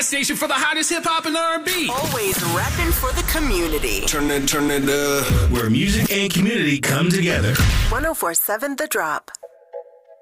station for the hottest hip hop and R&B. Always rapping for the community. Turn it up. Where music and community come together. 104.7 The Drop.